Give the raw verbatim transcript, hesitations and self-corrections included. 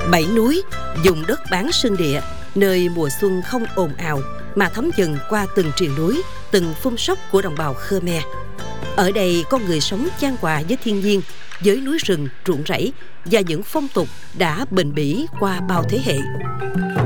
Bảy núi, vùng đất bán sơn địa, nơi mùa xuân không ồn ào mà thấm dần qua từng triền núi, từng phun sóc của đồng bào Khmer. Ở đây con người sống chan hòa với thiên nhiên, với núi rừng ruộng rẫy và những phong tục đã bền bỉ qua bao thế hệ.